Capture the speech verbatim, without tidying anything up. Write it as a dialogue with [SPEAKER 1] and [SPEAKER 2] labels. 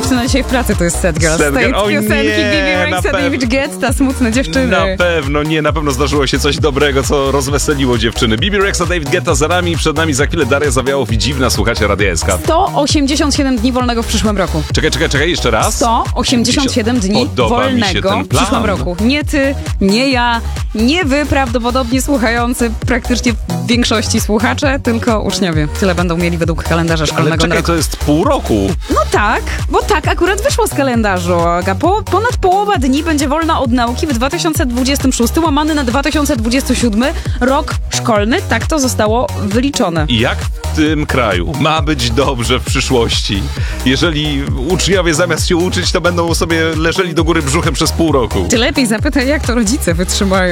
[SPEAKER 1] dziewczyna dzisiaj w pracy to jest Sad Girl.
[SPEAKER 2] Sad
[SPEAKER 1] Z tej
[SPEAKER 2] Girl. O
[SPEAKER 1] piosenki
[SPEAKER 2] nie,
[SPEAKER 1] Bibi
[SPEAKER 2] na
[SPEAKER 1] Rexha, David Guetta, smutne dziewczyny.
[SPEAKER 2] Na pewno, nie, na pewno zdarzyło się coś dobrego, co rozweseliło dziewczyny. Bibi Rexha, David Guetta za nami, przed nami za chwilę Daria Zawiałow i Dziwna, słuchacie Radia S K.
[SPEAKER 1] sto osiemdziesiąt siedem dni wolnego w przyszłym roku.
[SPEAKER 2] Czekaj, czekaj, czekaj, jeszcze raz.
[SPEAKER 1] sto osiemdziesiąt siedem dni
[SPEAKER 2] Podoba mi się
[SPEAKER 1] wolnego
[SPEAKER 2] ten
[SPEAKER 1] w
[SPEAKER 2] plan.
[SPEAKER 1] przyszłym roku. Nie ty, nie ja, nie wy prawdopodobnie słuchający, praktycznie w większości słuchacze, tylko uczniowie. Tyle będą mieli według kalendarza szkolnego.
[SPEAKER 2] Ale czekaj,
[SPEAKER 1] na rok.
[SPEAKER 2] to jest pół roku.
[SPEAKER 1] No tak, bo tak akurat wyszło z kalendarzu. Aga. Po, ponad połowa dni będzie wolna od nauki w dwa tysiące dwudziestym szóstym, łamany na dwa tysiące dwudziesty siódmy rok szkolny. Tak to zostało wyliczone.
[SPEAKER 2] I jak w tym kraju ma być dobrze w przyszłości, jeżeli uczniowie zamiast się uczyć, to będą sobie leżeli do góry brzuchem przez pół roku?
[SPEAKER 1] Ty lepiej zapytaj, jak to rodzice wytrzymają.